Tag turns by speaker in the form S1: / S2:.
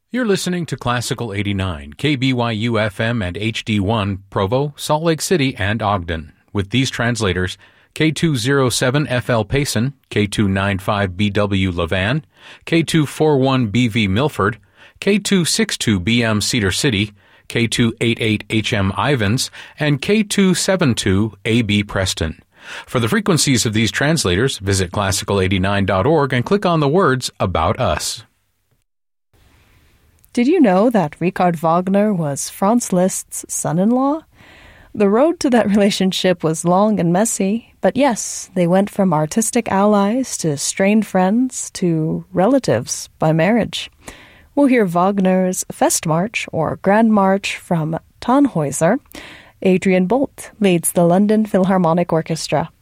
S1: You're listening to Classical 89, KBYU FM and HD1, Provo, Salt Lake City, and Ogden. With these translators, K207FL Payson, K295BW Levan, K241BV Milford, K262BM Cedar City, K288HM Ivans, and K272AB Preston. For the frequencies of these translators, visit classical89.org and click on the words About Us.
S2: Did you know that Richard Wagner was Franz Liszt's son-in-law? The road to that relationship was long and messy, but yes, they went from artistic allies to strained friends to relatives by marriage. We'll hear Wagner's Festmarch, or Grand March, from Tannhäuser. Adrian Bolt leads the London Philharmonic Orchestra.